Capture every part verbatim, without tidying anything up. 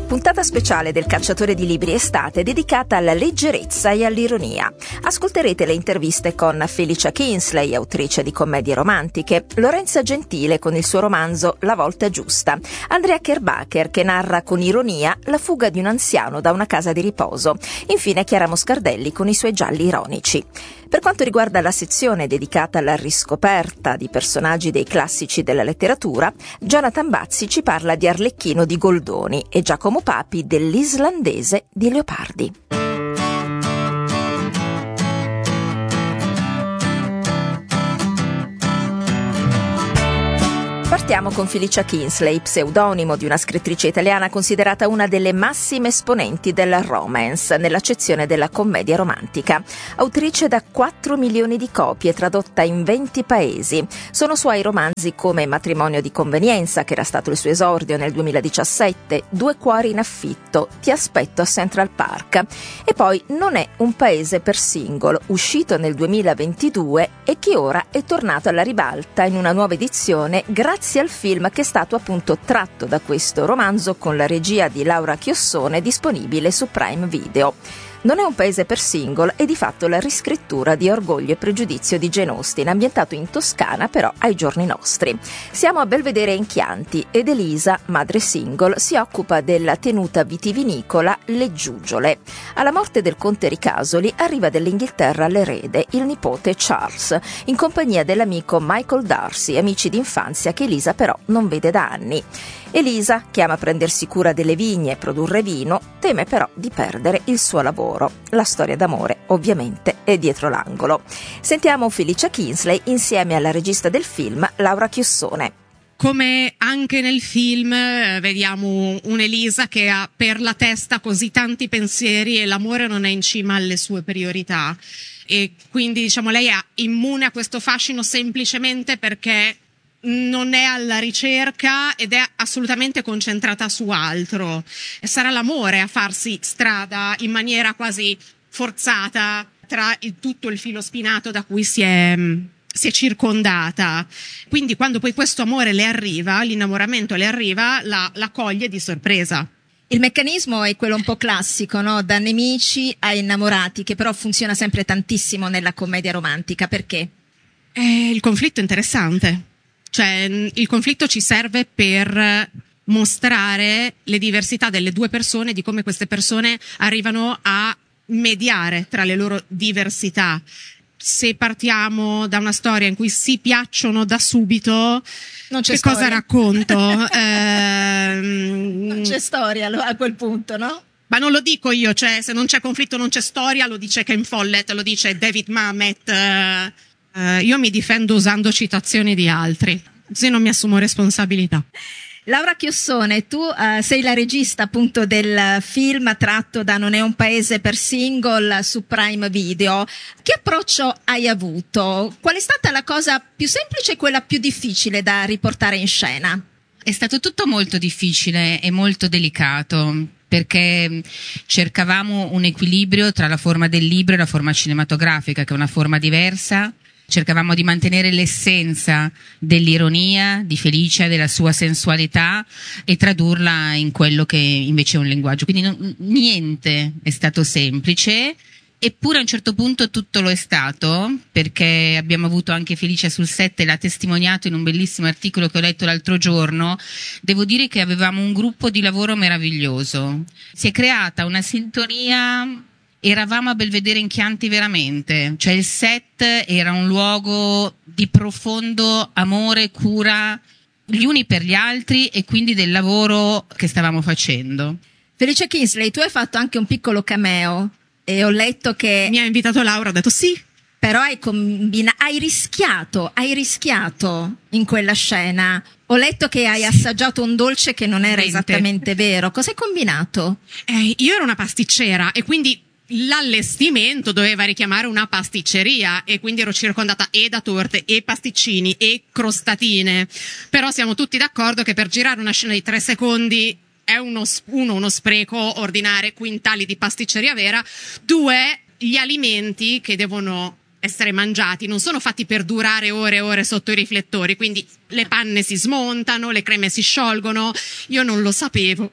Puntata speciale del Cacciatore di Libri Estate dedicata alla leggerezza e all'ironia. Ascolterete le interviste con Felicia Kinsley, autrice di commedie romantiche, Lorenza Gentile con il suo romanzo La volta giusta, Andrea Kerbacher che narra con ironia la fuga di un anziano da una casa di riposo, infine Chiara Moscardelli con i suoi gialli ironici. Per quanto riguarda la sezione dedicata alla riscoperta di personaggi dei classici della letteratura, Jonathan Bazzi ci parla di Arlecchino di Goldoni e Giacomo Papi dell'Islandese di Leopardi. Partiamo con Felicia Kinsley, pseudonimo di una scrittrice italiana considerata una delle massime esponenti del romance, nell'accezione della commedia romantica. Autrice da quattro milioni di copie, tradotta in venti paesi. Sono suoi romanzi come Matrimonio di convenienza, che era stato il suo esordio nel duemiladiciassette, Due cuori in affitto, Ti aspetto a Central Park. E poi Non è un paese per single, uscito nel duemilaventidue e che ora è tornato alla ribalta in una nuova edizione grazie al film che è stato appunto tratto da questo romanzo con la regia di Laura Chiossone, disponibile su Prime Video. Non è un paese per single è di fatto la riscrittura di Orgoglio e pregiudizio di Jane Austen, ambientato in Toscana però ai giorni nostri. Siamo a Belvedere in Chianti ed Elisa, madre single, si occupa della tenuta vitivinicola Le Giuggiole. Alla morte del conte Ricasoli arriva dall'Inghilterra l'erede, il nipote Charles, in compagnia dell'amico Michael Darcy, amici d'infanzia che Elisa però non vede da anni. Elisa, che ama prendersi cura delle vigne e produrre vino, teme però di perdere il suo lavoro. La storia d'amore, ovviamente, è dietro l'angolo. Sentiamo Felicia Kinsley insieme alla regista del film, Laura Chiossone. Come anche nel film eh, vediamo un'Elisa che ha per la testa così tanti pensieri e l'amore non è in cima alle sue priorità. E quindi, diciamo, lei è immune a questo fascino semplicemente perché non è alla ricerca ed è assolutamente concentrata su altro. E sarà l'amore a farsi strada in maniera quasi forzata tra il, tutto il filo spinato da cui si è, si è circondata. Quindi quando poi questo amore le arriva, l'innamoramento le arriva, la, la coglie di sorpresa. Il meccanismo è quello un po' classico, no? Da nemici a innamorati, che però funziona sempre tantissimo nella commedia romantica. Perché? Eh, il conflitto è interessante. Cioè, il conflitto ci serve per mostrare le diversità delle due persone, di come queste persone arrivano a mediare tra le loro diversità. Se partiamo da una storia in cui si piacciono da subito, non c'è che storia. Cosa racconto? eh, non c'è storia a quel punto, no? Ma non lo dico io, cioè se non c'è conflitto non c'è storia, lo dice Ken Follett, lo dice David Mamet. Eh, Uh, io mi difendo usando citazioni di altri, così non mi assumo responsabilità. Laura Chiossone, tu uh, sei la regista appunto del film tratto da Non è un paese per single su Prime Video. Che approccio hai avuto? Qual è stata la cosa più semplice e quella più difficile da riportare in scena? È stato tutto molto difficile e molto delicato, perché cercavamo un equilibrio tra la forma del libro e la forma cinematografica, che è una forma diversa. Cercavamo di mantenere l'essenza dell'ironia di Felicia, della sua sensualità, e tradurla in quello che invece è un linguaggio. Quindi non, niente è stato semplice, eppure a un certo punto tutto lo è stato, perché abbiamo avuto anche Felicia sul set e l'ha testimoniato in un bellissimo articolo che ho letto l'altro giorno. Devo dire che avevamo un gruppo di lavoro meraviglioso. Si è creata una sintonia. Eravamo a Belvedere in Chianti veramente, cioè il set era un luogo di profondo amore, cura gli uni per gli altri e quindi del lavoro che stavamo facendo. Felicia Kinsley, tu hai fatto anche un piccolo cameo e ho letto che... Mi ha invitato Laura, ho detto sì. Però hai, combina- hai rischiato, hai rischiato in quella scena. Ho letto che hai assaggiato un dolce che non era Mente. esattamente vero. Cosa hai combinato? Eh, io ero una pasticcera e quindi l'allestimento doveva richiamare una pasticceria e quindi ero circondata e da torte e pasticcini e crostatine, però siamo tutti d'accordo che per girare una scena di tre secondi è uno, uno, uno spreco ordinare quintali di pasticceria vera, due, gli alimenti che devono essere mangiati non sono fatti per durare ore e ore sotto i riflettori, quindi le panne si smontano, le creme si sciolgono, io non lo sapevo.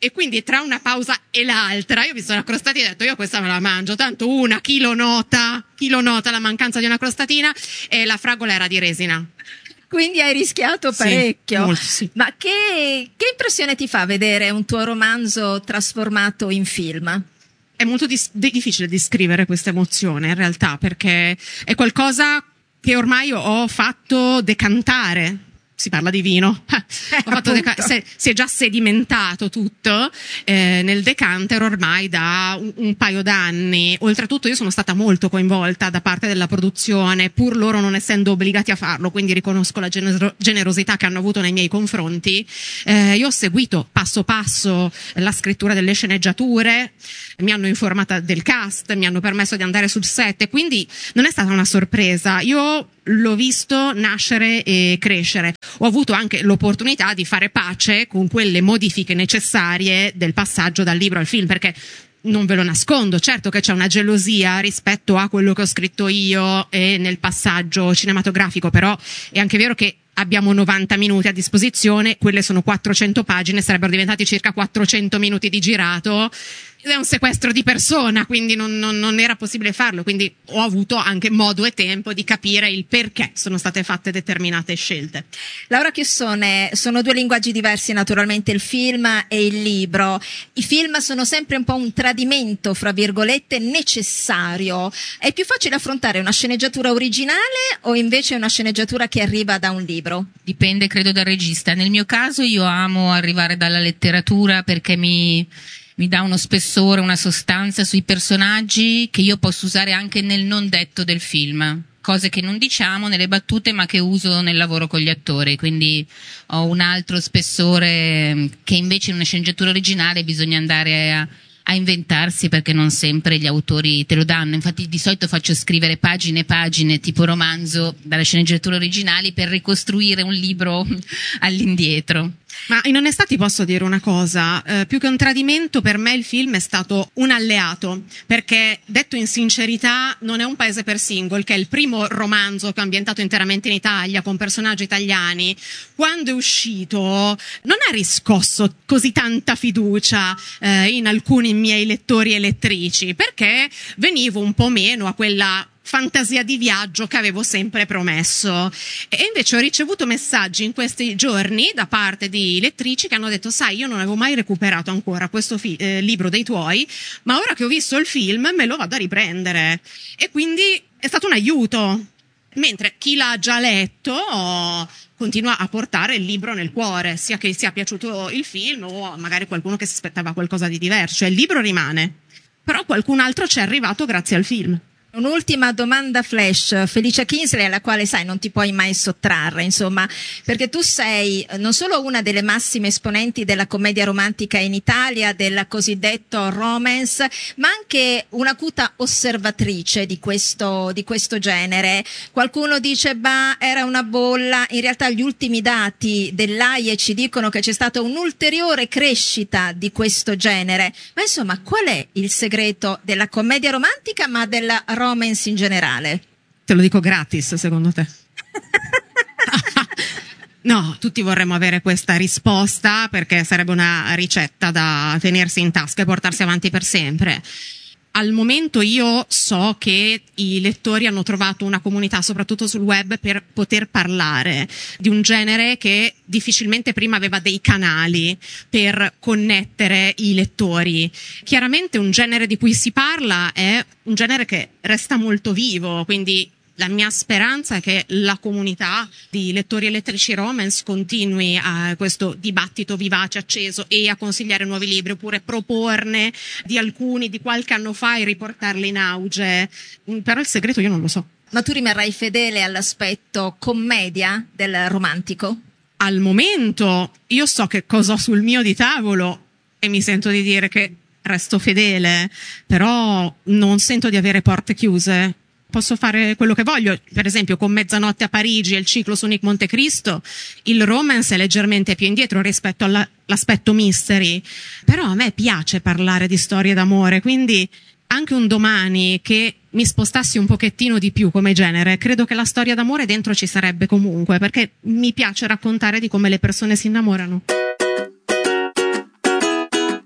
E quindi tra una pausa e l'altra io mi sono accrostata e ho detto io questa me la mangio, tanto una chilo nota, chilo nota la mancanza di una crostatina, e la fragola era di resina. Quindi hai rischiato parecchio. Sì, molto, sì. Ma che, che impressione ti fa vedere un tuo romanzo trasformato in film? È molto dis- difficile descrivere questa emozione in realtà, perché è qualcosa che ormai ho fatto decantare. Si parla di vino, ho fatto deca- se, si è già sedimentato tutto eh, nel decanter ormai da un, un paio d'anni. Oltretutto io sono stata molto coinvolta da parte della produzione, pur loro non essendo obbligati a farlo, quindi riconosco la gener- generosità che hanno avuto nei miei confronti. Eh, io ho seguito passo passo la scrittura delle sceneggiature, mi hanno informata del cast, mi hanno permesso di andare sul set, e quindi non è stata una sorpresa. Io l'ho visto nascere e crescere. Ho avuto anche l'opportunità di fare pace con quelle modifiche necessarie del passaggio dal libro al film, perché non ve lo nascondo, certo che c'è una gelosia rispetto a quello che ho scritto io e nel passaggio cinematografico, però è anche vero che abbiamo novanta minuti a disposizione, quelle sono quattrocento pagine, sarebbero diventati circa quattrocento minuti di girato. È un sequestro di persona, quindi non, non, non era possibile farlo, quindi ho avuto anche modo e tempo di capire il perché sono state fatte determinate scelte. Laura Chiossone, sono due linguaggi diversi naturalmente, il film e il libro. I film sono sempre un po' un tradimento, fra virgolette, necessario. È più facile affrontare una sceneggiatura originale o invece una sceneggiatura che arriva da un libro? Dipende, credo, dal regista. Nel mio caso io amo arrivare dalla letteratura perché mi... mi dà uno spessore, una sostanza sui personaggi che io posso usare anche nel non detto del film, cose che non diciamo nelle battute ma che uso nel lavoro con gli attori, quindi ho un altro spessore che invece in una sceneggiatura originale bisogna andare a, a inventarsi, perché non sempre gli autori te lo danno. Infatti di solito faccio scrivere pagine e pagine tipo romanzo dalle sceneggiature originali per ricostruire un libro all'indietro. Ma in onestà ti posso dire una cosa, eh, più che un tradimento per me il film è stato un alleato, perché detto in sincerità non è un paese per single, che è il primo romanzo che ho ambientato interamente in Italia con personaggi italiani. Quando è uscito non ha riscosso così tanta fiducia eh, in alcuni miei lettori e lettrici, perché venivo un po' meno a quella fantasia di viaggio che avevo sempre promesso. E invece ho ricevuto messaggi in questi giorni da parte di lettrici che hanno detto: sai, io non avevo mai recuperato ancora questo fi- eh, libro dei tuoi, ma ora che ho visto il film me lo vado a riprendere. E quindi è stato un aiuto, mentre chi l'ha già letto continua a portare il libro nel cuore, sia che sia piaciuto il film o magari qualcuno che si aspettava qualcosa di diverso. Cioè il libro rimane, però qualcun altro ci è arrivato grazie al film. Un'ultima domanda flash, Felicia Kingsley, alla quale sai non ti puoi mai sottrarre, insomma, perché tu sei non solo una delle massime esponenti della commedia romantica in Italia, del cosiddetto romance, ma anche un'acuta osservatrice di questo, di questo genere. Qualcuno dice, bah, era una bolla, in realtà gli ultimi dati dell'A I E ci dicono che c'è stata un'ulteriore crescita di questo genere. Ma insomma, qual è il segreto della commedia romantica, ma della romance in generale? Te lo dico gratis, secondo te? No, tutti vorremmo avere questa risposta, perché sarebbe una ricetta da tenersi in tasca e portarsi avanti per sempre. Al momento io so che i lettori hanno trovato una comunità, soprattutto sul web, per poter parlare di un genere che difficilmente prima aveva dei canali per connettere i lettori. Chiaramente un genere di cui si parla è un genere che resta molto vivo, quindi la mia speranza è che la comunità di lettori e lettrici romance continui a questo dibattito vivace, acceso, e a consigliare nuovi libri, oppure proporne di alcuni di qualche anno fa e riportarli in auge. Però il segreto io non lo so. Ma tu rimarrai fedele all'aspetto commedia del romantico? Al momento io so che cosa ho sul mio di tavolo e mi sento di dire che resto fedele, però non sento di avere porte chiuse. Posso fare quello che voglio. Per esempio, con Mezzanotte a Parigi e il ciclo su Nick Montecristo, il romance è leggermente più indietro rispetto alla, all'aspetto mystery. Però a me piace parlare di storie d'amore, quindi anche un domani che mi spostassi un pochettino di più come genere, credo che la storia d'amore dentro ci sarebbe comunque, perché mi piace raccontare di come le persone si innamorano.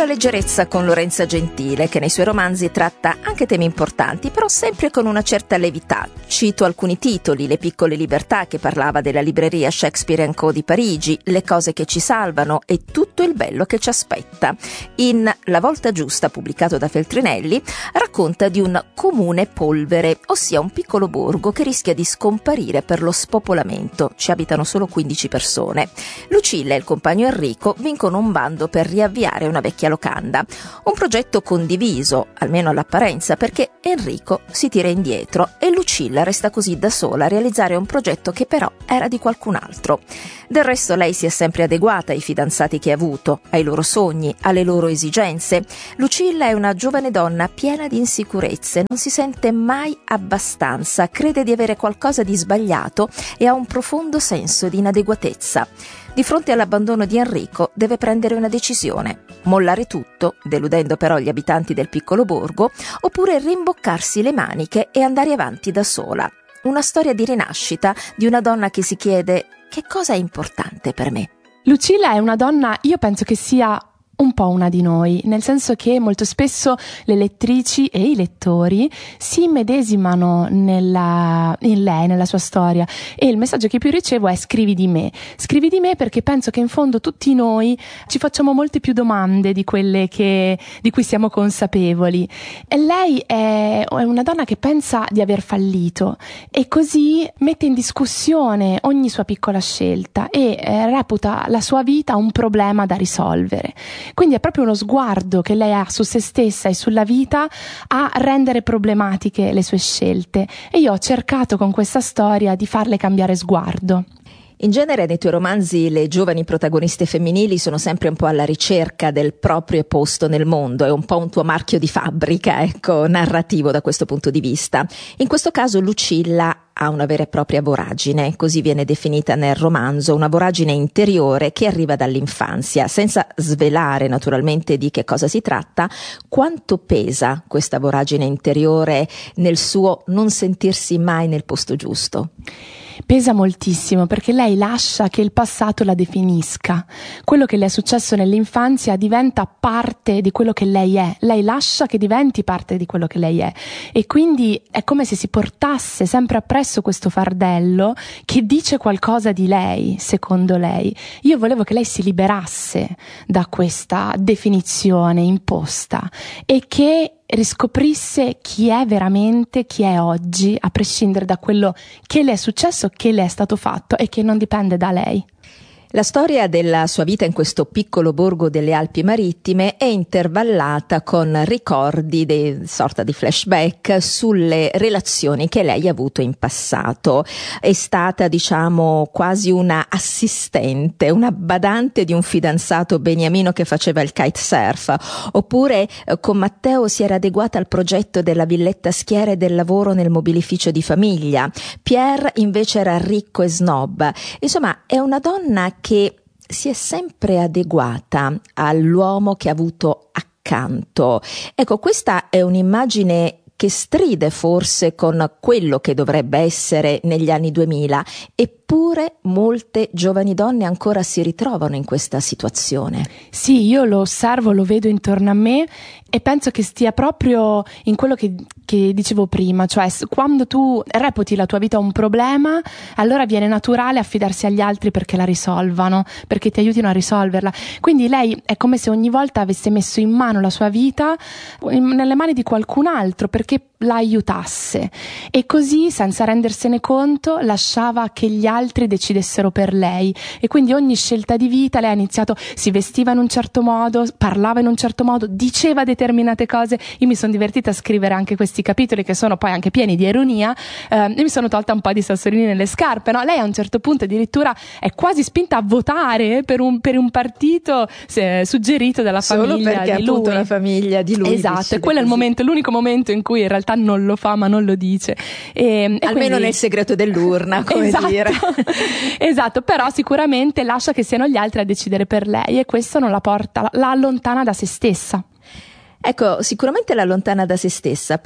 pura leggerezza con Lorenza Gentile, che nei suoi romanzi tratta anche temi importanti, però sempre con una certa levità. Cito alcuni titoli: Le piccole libertà, che parlava della libreria Shakespeare and Co di Parigi, Le cose che ci salvano e Tutto il bello che ci aspetta. In La volta giusta, pubblicato da Feltrinelli, racconta di un comune polvere, ossia un piccolo borgo che rischia di scomparire per lo spopolamento. Ci abitano solo quindici persone. Lucilla e il compagno Enrico vincono un bando per riavviare una vecchia locanda. Un progetto condiviso, almeno all'apparenza, perché Enrico si tira indietro e Lucilla resta così da sola a realizzare un progetto che però era di qualcun altro. Del resto lei si è sempre adeguata ai fidanzati che ha avuto, ai loro sogni, alle loro esigenze. Lucilla è una giovane donna piena di insicurezze, non si sente mai abbastanza, crede di avere qualcosa di sbagliato e ha un profondo senso di inadeguatezza. Di fronte all'abbandono di Enrico deve prendere una decisione: mollare tutto, deludendo però gli abitanti del piccolo borgo, oppure rimboccarsi le maniche e andare avanti da sola. Una storia di rinascita di una donna che si chiede: che cosa è importante per me? Lucilla è una donna, io penso che sia un po' una di noi, nel senso che molto spesso le lettrici e i lettori si immedesimano nella, in lei, nella sua storia, e il messaggio che più ricevo è: scrivi di me, scrivi di me, perché penso che in fondo tutti noi ci facciamo molte più domande di quelle che, di cui siamo consapevoli. E lei è, è una donna che pensa di aver fallito e così mette in discussione ogni sua piccola scelta e eh, reputa la sua vita un problema da risolvere. Quindi è proprio uno sguardo che lei ha su se stessa e sulla vita a rendere problematiche le sue scelte, e io ho cercato con questa storia di farle cambiare sguardo. In genere nei tuoi romanzi le giovani protagoniste femminili sono sempre un po' alla ricerca del proprio posto nel mondo, è un po' un tuo marchio di fabbrica, ecco, narrativo da questo punto di vista. In questo caso Lucilla ha una vera e propria voragine, così viene definita nel romanzo, una voragine interiore che arriva dall'infanzia. Senza svelare naturalmente di che cosa si tratta, quanto pesa questa voragine interiore nel suo non sentirsi mai nel posto giusto? Pesa moltissimo, perché lei lascia che il passato la definisca. Quello che le è successo nell'infanzia diventa parte di quello che lei è. Lei lascia che diventi parte di quello che lei è. E quindi è come se si portasse sempre appresso questo fardello che dice qualcosa di lei, secondo lei. Io volevo che lei si liberasse da questa definizione imposta e che riscoprisse chi è veramente, chi è oggi, a prescindere da quello che le è successo, che le è stato fatto e che non dipende da lei. La storia della sua vita in questo piccolo borgo delle Alpi Marittime è intervallata con ricordi, di sorta di flashback sulle relazioni che lei ha avuto in passato. È stata, diciamo, quasi una assistente, una badante di un fidanzato beniamino che faceva il kitesurf, oppure eh, con Matteo si era adeguata al progetto della villetta schiera e del lavoro nel mobilificio di famiglia. Pierre invece era ricco e snob. Insomma, è una donna che si è sempre adeguata all'uomo che ha avuto accanto. Ecco, questa è un'immagine che stride forse con quello che dovrebbe essere negli anni duemila, eppure molte giovani donne ancora si ritrovano in questa situazione. Sì, io lo osservo, lo vedo intorno a me e penso che stia proprio in quello che, che dicevo prima, cioè quando tu reputi la tua vita un problema, allora viene naturale affidarsi agli altri perché la risolvano, perché ti aiutino a risolverla. Quindi lei è come se ogni volta avesse messo in mano la sua vita in, nelle mani di qualcun altro perché la aiutasse, e così, senza rendersene conto, lasciava che gli altri decidessero per lei. E quindi ogni scelta di vita lei ha iniziato, si vestiva in un certo modo, parlava in un certo modo, diceva determinate cose. Io mi sono divertita a scrivere anche questi capitoli che sono poi anche pieni di ironia, eh, e mi sono tolta un po' di sassolini nelle scarpe, no? Lei a un certo punto addirittura è quasi spinta a votare per un, per un partito se, suggerito dalla Solo famiglia perché di appunto lui. la famiglia di lui esatto, e quello è il così. momento, l'unico momento in cui in realtà non lo fa, ma non lo dice. E, e Almeno quindi... nel segreto dell'urna, come esatto. dire. Esatto, però sicuramente lascia che siano gli altri a decidere per lei, e questo non la porta, la allontana da se stessa. Ecco, sicuramente la allontana da se stessa, però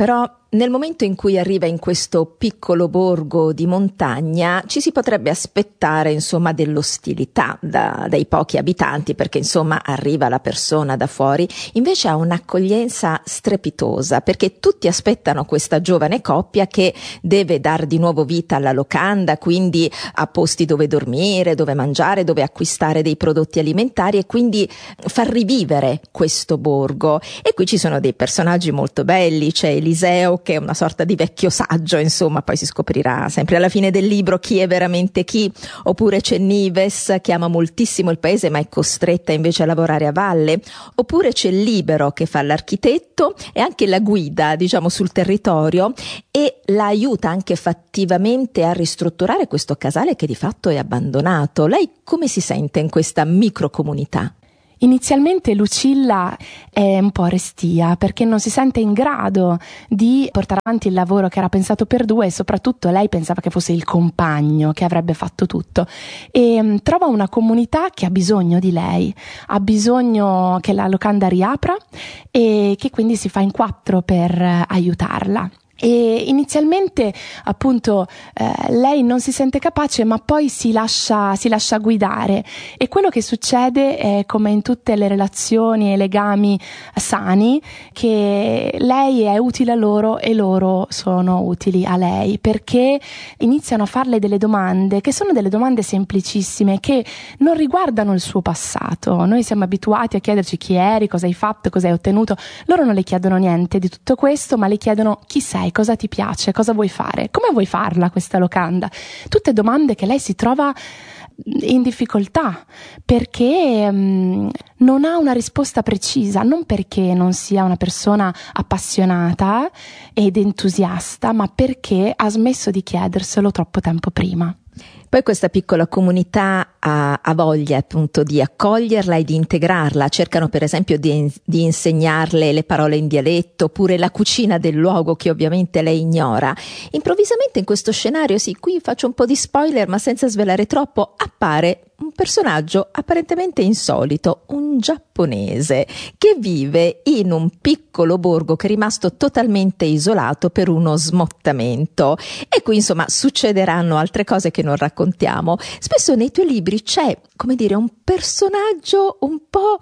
nel momento in cui arriva in questo piccolo borgo di montagna ci si potrebbe aspettare insomma dell'ostilità da, dai pochi abitanti, perché insomma arriva la persona da fuori, invece ha un'accoglienza strepitosa, perché tutti aspettano questa giovane coppia che deve dar di nuovo vita alla locanda, quindi a posti dove dormire, dove mangiare, dove acquistare dei prodotti alimentari e quindi far rivivere questo borgo. E qui ci sono dei personaggi molto belli, c'è Eliseo che è una sorta di vecchio saggio, insomma poi si scoprirà sempre alla fine del libro chi è veramente chi, oppure c'è Nives che ama moltissimo il paese ma è costretta invece a lavorare a valle, oppure c'è Libero che fa l'architetto e anche la guida diciamo sul territorio e la aiuta anche fattivamente a ristrutturare questo casale che di fatto è abbandonato. Lei come si sente in questa microcomunità? Inizialmente Lucilla è un po' restia perché non si sente in grado di portare avanti il lavoro che era pensato per due e soprattutto lei pensava che fosse il compagno che avrebbe fatto tutto e um, trova una comunità che ha bisogno di lei, ha bisogno che la locanda riapra e che quindi si fa in quattro per uh, aiutarla. E inizialmente appunto eh, lei non si sente capace ma poi si lascia, si lascia guidare e quello che succede è come in tutte le relazioni e legami sani che lei è utile a loro e loro sono utili a lei perché iniziano a farle delle domande che sono delle domande semplicissime che non riguardano il suo passato. Noi siamo abituati a chiederci chi eri, cosa hai fatto, cosa hai ottenuto. Loro non le chiedono niente di tutto questo ma le chiedono chi sei, cosa ti piace, cosa vuoi fare, come vuoi farla questa locanda. Tutte domande che lei si trova in difficoltà perché um, non ha una risposta precisa, non perché non sia una persona appassionata ed entusiasta, ma perché ha smesso di chiederselo troppo tempo prima. Poi questa piccola comunità ha, ha voglia appunto di accoglierla e di integrarla, cercano per esempio di, di insegnarle le parole in dialetto oppure la cucina del luogo che ovviamente lei ignora. Improvvisamente in questo scenario, sì, qui faccio un po' di spoiler ma senza svelare troppo, appare un personaggio apparentemente insolito, un giapponese che vive in un piccolo borgo che è rimasto totalmente isolato per uno smottamento e qui insomma succederanno altre cose che non raccontiamo. Spesso nei tuoi libri c'è, come dire, un personaggio un po'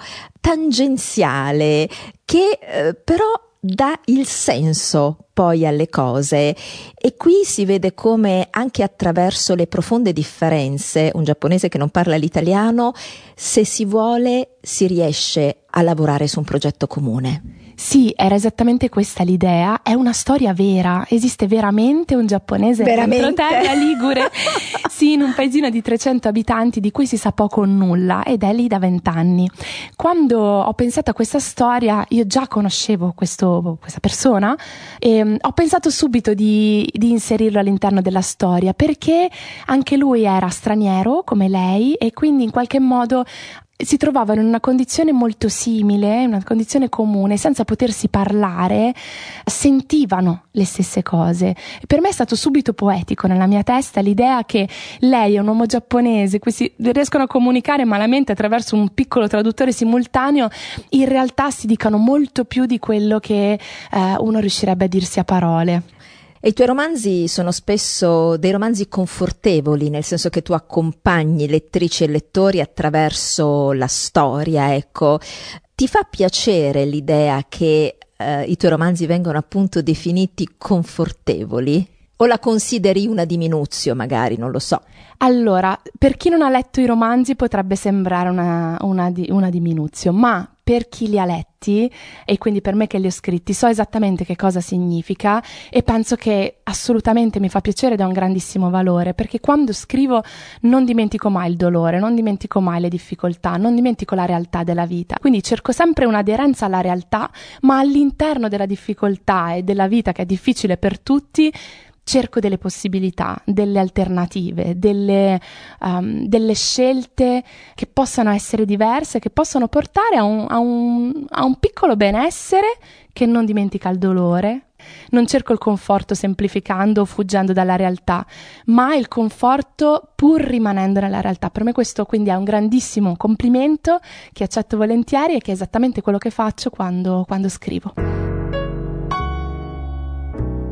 tangenziale che eh, però dà il senso poi alle cose e qui si vede come anche attraverso le profonde differenze, un giapponese che non parla l'italiano, se si vuole si riesce a lavorare su un progetto comune. Sì, era esattamente questa l'idea, è una storia vera, esiste veramente un giapponese nell'entroterra ligure, sì, in un paesino di trecento abitanti di cui si sa poco o nulla ed è lì da vent'anni. Quando ho pensato a questa storia, io già conoscevo questo, questa persona e um, ho pensato subito di, di inserirlo all'interno della storia perché anche lui era straniero come lei e quindi in qualche modo si trovavano in una condizione molto simile, una condizione comune, senza potersi parlare, sentivano le stesse cose. E per me è stato subito poetico nella mia testa l'idea che lei è un uomo giapponese, cui si riescono a comunicare malamente attraverso un piccolo traduttore simultaneo, in realtà si dicano molto più di quello che eh, uno riuscirebbe a dirsi a parole. E i tuoi romanzi sono spesso dei romanzi confortevoli, nel senso che tu accompagni lettrici e lettori attraverso la storia, ecco. Ti fa piacere l'idea che eh, i tuoi romanzi vengono appunto definiti confortevoli? O la consideri una diminuzione magari, non lo so. Allora, per chi non ha letto i romanzi potrebbe sembrare una, una, una diminuzione, ma per chi li ha letti, e quindi per me che li ho scritti, so esattamente che cosa significa e penso che assolutamente mi fa piacere ed è un grandissimo valore, perché quando scrivo non dimentico mai il dolore, non dimentico mai le difficoltà, non dimentico la realtà della vita. Quindi cerco sempre un'aderenza alla realtà, ma all'interno della difficoltà e della vita che è difficile per tutti, cerco delle possibilità, delle alternative, delle, um, delle scelte che possano essere diverse, che possono portare a un, a un, a un piccolo benessere che non dimentica il dolore. Non cerco il conforto semplificando o fuggendo dalla realtà, ma il conforto pur rimanendo nella realtà. Per me questo quindi è un grandissimo complimento che accetto volentieri e che è esattamente quello che faccio quando, quando scrivo.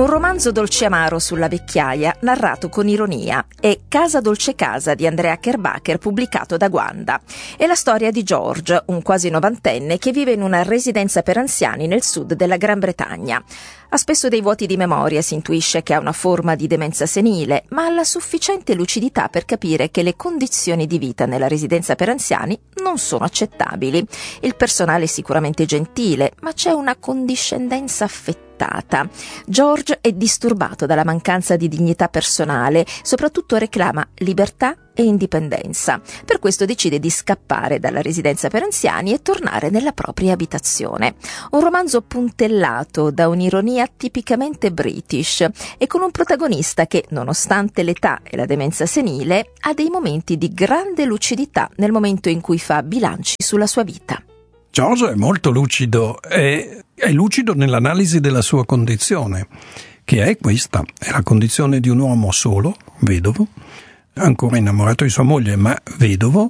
Un romanzo dolce amaro sulla vecchiaia, narrato con ironia, è Casa dolce casa di Andrea Kerbacher, pubblicato da Guanda. È la storia di George, un quasi novantenne che vive in una residenza per anziani nel sud della Gran Bretagna. Ha spesso dei vuoti di memoria, si intuisce che ha una forma di demenza senile, ma ha la sufficiente lucidità per capire che le condizioni di vita nella residenza per anziani non sono accettabili. Il personale è sicuramente gentile, ma c'è una condiscendenza affettiva. George è disturbato dalla mancanza di dignità personale, soprattutto reclama libertà e indipendenza. Per questo decide di scappare dalla residenza per anziani e tornare nella propria abitazione. Un romanzo puntellato da un'ironia tipicamente british e con un protagonista che, nonostante l'età e la demenza senile, ha dei momenti di grande lucidità nel momento in cui fa bilanci sulla sua vita. George è molto lucido, è, è lucido nell'analisi della sua condizione, che è questa, è la condizione di un uomo solo, vedovo, ancora innamorato di sua moglie, ma vedovo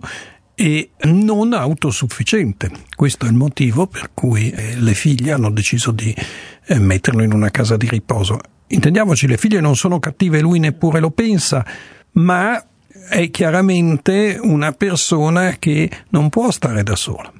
e non autosufficiente. Questo è il motivo per cui eh, le figlie hanno deciso di eh, metterlo in una casa di riposo. Intendiamoci, le figlie non sono cattive, lui neppure lo pensa, ma è chiaramente una persona che non può stare da sola.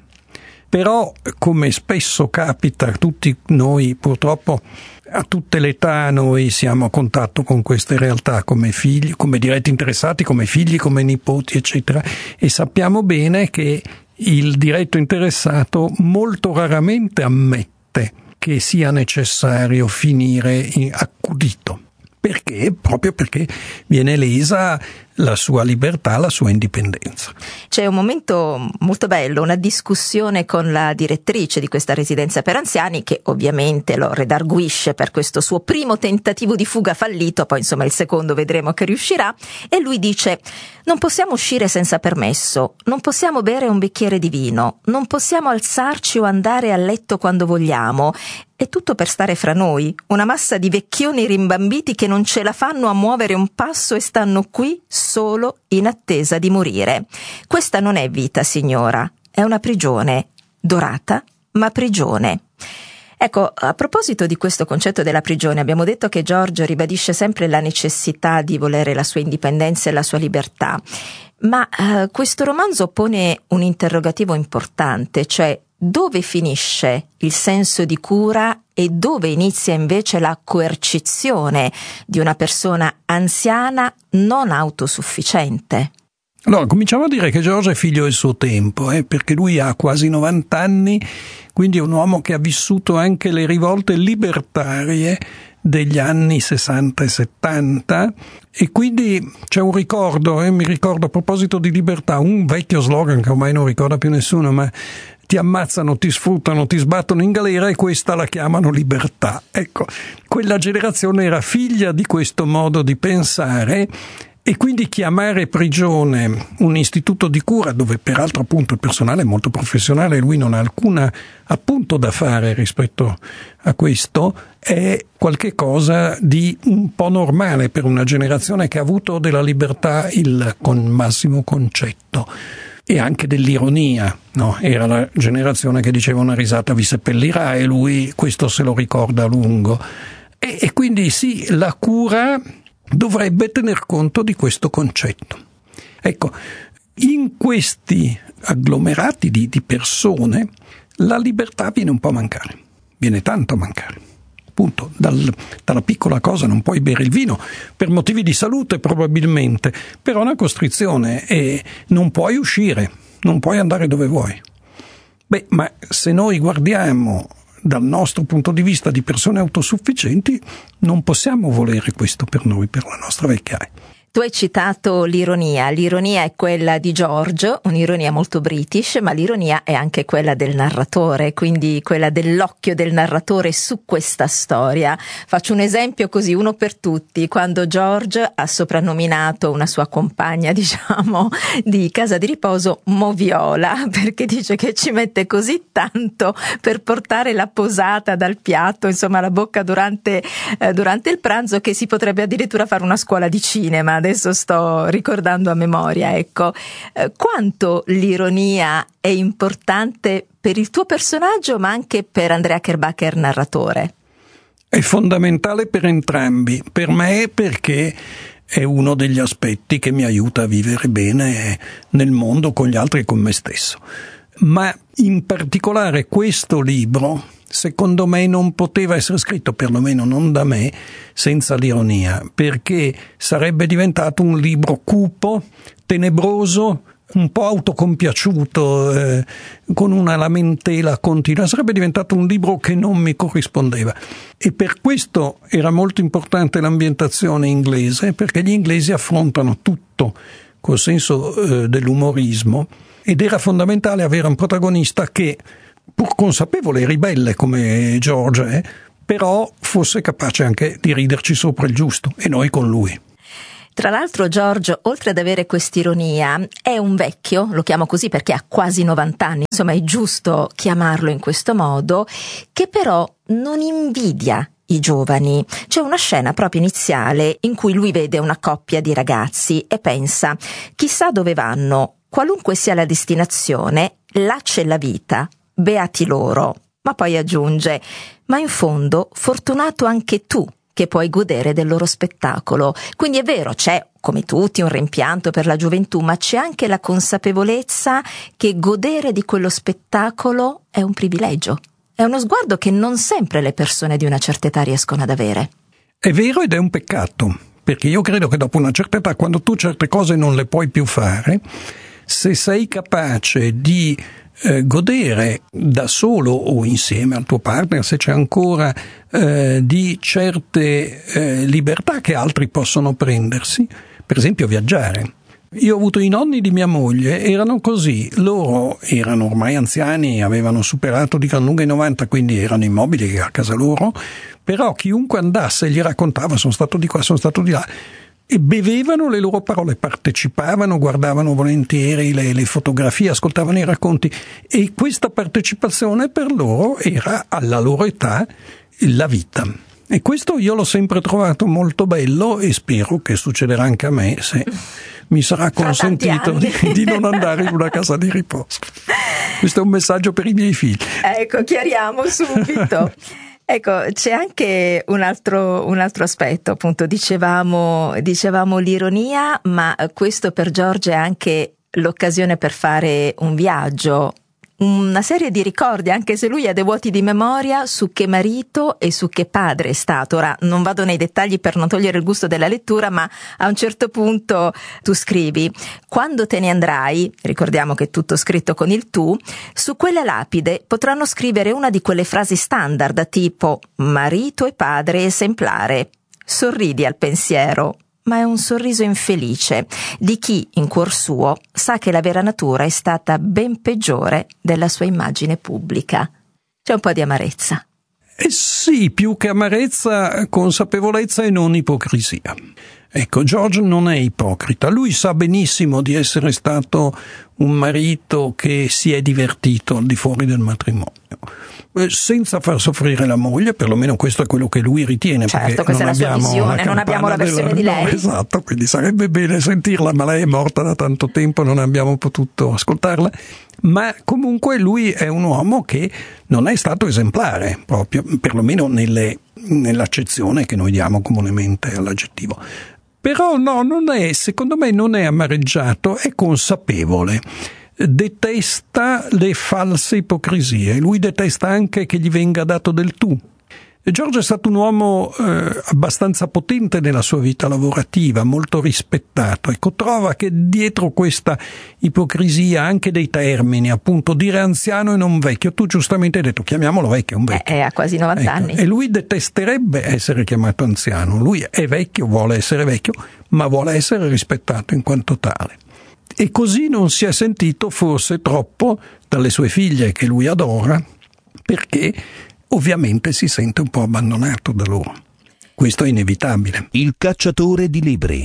Però, come spesso capita a tutti noi, purtroppo a tutte le età noi siamo a contatto con queste realtà come figli, come diretti interessati, come figli, come nipoti, eccetera, e sappiamo bene che il diretto interessato molto raramente ammette che sia necessario finire accudito. Perché? Proprio perché viene lesa la sua libertà, la sua indipendenza. C'è un momento molto bello, una discussione con la direttrice di questa residenza per anziani che ovviamente lo redarguisce per questo suo primo tentativo di fuga fallito, poi insomma il secondo vedremo che riuscirà, e lui dice: non possiamo uscire senza permesso, non possiamo bere un bicchiere di vino, non possiamo alzarci o andare a letto quando vogliamo. È tutto per stare fra noi, una massa di vecchioni rimbambiti che non ce la fanno a muovere un passo e stanno qui solo in attesa di morire. Questa non è vita, signora, è una prigione, dorata, ma prigione. Ecco, a proposito di questo concetto della prigione, abbiamo detto che George ribadisce sempre la necessità di volere la sua indipendenza e la sua libertà, ma eh, questo romanzo pone un interrogativo importante, cioè dove finisce il senso di cura e dove inizia invece la coercizione di una persona anziana non autosufficiente? Allora, cominciamo a dire che George è figlio del suo tempo, eh, perché lui ha quasi novanta anni, quindi è un uomo che ha vissuto anche le rivolte libertarie degli anni sessanta e settanta, e quindi c'è un ricordo, eh, mi ricordo a proposito di libertà, un vecchio slogan che ormai non ricorda più nessuno, ma ti ammazzano, ti sfruttano, ti sbattono in galera e questa la chiamano libertà. Ecco, quella generazione era figlia di questo modo di pensare e quindi chiamare prigione un istituto di cura dove peraltro appunto il personale è molto professionale e lui non ha alcuna appunto da fare rispetto a questo è qualche cosa di un po' normale per una generazione che ha avuto della libertà il con massimo concetto. E anche dell'ironia, no? Era la generazione che diceva una risata vi seppellirà e lui questo se lo ricorda a lungo. E, e quindi sì, la cura dovrebbe tener conto di questo concetto. Ecco, in questi agglomerati di, di persone la libertà viene un po' a mancare, viene tanto a mancare. Appunto, dal, dalla piccola cosa non puoi bere il vino per motivi di salute probabilmente, però è una costrizione e non puoi uscire, non puoi andare dove vuoi. Beh, ma se noi guardiamo dal nostro punto di vista di persone autosufficienti, non possiamo volere questo per noi, per la nostra vecchiaia. Tu hai citato l'ironia, l'ironia è quella di George, un'ironia molto british, ma l'ironia è anche quella del narratore, quindi quella dell'occhio del narratore su questa storia. Faccio un esempio così, uno per tutti, quando George ha soprannominato una sua compagna, diciamo, di casa di riposo Moviola, perché dice che ci mette così tanto per portare la posata dal piatto, insomma, alla bocca durante, eh, durante il pranzo, che si potrebbe addirittura fare una scuola di cinema. Adesso sto ricordando a memoria, ecco. Eh, quanto l'ironia è importante per il tuo personaggio, ma anche per Andrea Kerbacher narratore? È fondamentale per entrambi, per me perché è uno degli aspetti che mi aiuta a vivere bene nel mondo con gli altri e con me stesso. Ma in particolare questo libro, secondo me, non poteva essere scritto, perlomeno non da me, senza l'ironia, perché sarebbe diventato un libro cupo, tenebroso, un po' autocompiaciuto, eh, con una lamentela continua. Sarebbe diventato un libro che non mi corrispondeva. E per questo era molto importante l'ambientazione inglese, perché gli inglesi affrontano tutto col senso eh, dell'umorismo, ed era fondamentale avere un protagonista che, pur consapevole e ribelle come George è, però fosse capace anche di riderci sopra il giusto, e noi con lui. Tra l'altro George, oltre ad avere quest'ironia, è un vecchio, lo chiamo così perché ha quasi novanta anni, insomma è giusto chiamarlo in questo modo, che però non invidia i giovani. C'è una scena proprio iniziale in cui lui vede una coppia di ragazzi e pensa: chissà dove vanno, qualunque sia la destinazione, là c'è la vita, beati loro. Ma poi aggiunge: ma in fondo fortunato anche tu che puoi godere del loro spettacolo. Quindi è vero, c'è come tutti un rimpianto per la gioventù, ma c'è anche la consapevolezza che godere di quello spettacolo è un privilegio. È uno sguardo che non sempre le persone di una certa età riescono ad avere. È vero, ed è un peccato, perché io credo che dopo una certa età, quando tu certe cose non le puoi più fare, se sei capace di eh, godere da solo o insieme al tuo partner, se c'è ancora, eh, di certe eh, libertà che altri possono prendersi, per esempio viaggiare. Io ho avuto i nonni di mia moglie, erano così, loro erano ormai anziani, avevano superato di gran lunga i novanta, quindi erano immobili a casa loro, però chiunque andasse gli raccontava: sono stato di qua, sono stato di là, e bevevano le loro parole, partecipavano, guardavano volentieri le, le fotografie, ascoltavano i racconti, e questa partecipazione per loro era, alla loro età, la vita. E questo io l'ho sempre trovato molto bello, e spero che succederà anche a me, se mi sarà consentito di, di non andare in una casa di riposo. Questo è un messaggio per i miei figli. Ecco, chiariamo subito. Ecco, c'è anche un altro, un altro aspetto, appunto, dicevamo, dicevamo l'ironia, ma questo per George è anche l'occasione per fare un viaggio, una serie di ricordi, anche se lui ha dei vuoti di memoria su che marito e su che padre è stato. Ora non vado nei dettagli per non togliere il gusto della lettura, ma a un certo punto tu scrivi: quando te ne andrai, ricordiamo che è tutto scritto con il tu, su quella lapide potranno scrivere una di quelle frasi standard tipo marito e padre esemplare. Sorridi al pensiero, ma è un sorriso infelice di chi in cuor suo sa che la vera natura è stata ben peggiore della sua immagine pubblica. C'è un po' di amarezza. Eh sì, più che amarezza, consapevolezza e non ipocrisia. Ecco, George non è ipocrita, lui sa benissimo di essere stato un marito che si è divertito al di fuori del matrimonio, senza far soffrire la moglie, perlomeno questo è quello che lui ritiene. Certo, questa è la sua visione, non abbiamo la versione della... di lei. No, esatto, quindi sarebbe bene sentirla, ma lei è morta da tanto tempo, non abbiamo potuto ascoltarla. Ma comunque lui è un uomo che non è stato esemplare, proprio, perlomeno nelle, nell'accezione che noi diamo comunemente all'aggettivo. Però no, non è, secondo me non è amareggiato, è consapevole. Detesta le false ipocrisie, lui detesta anche che gli venga dato del tu. George è stato un uomo eh, abbastanza potente nella sua vita lavorativa, molto rispettato. Ecco, trova che dietro questa ipocrisia anche dei termini, appunto, dire anziano e non vecchio, tu giustamente hai detto chiamiamolo vecchio, è un vecchio. È a quasi novanta ecco, anni. E lui detesterebbe essere chiamato anziano, lui è vecchio, vuole essere vecchio, ma vuole essere rispettato in quanto tale. E così non si è sentito forse troppo dalle sue figlie, che lui adora, perché ovviamente si sente un po' abbandonato da loro. Questo è inevitabile. Il cacciatore di libri.